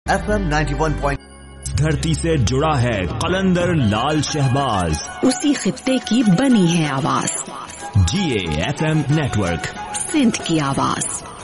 FM 91. धरती से जुड़ा है कलंदर लाल शहबाज, उसी खित्ते की बनी है आवाज। GA FM नेटवर्क, सिंध की आवाज।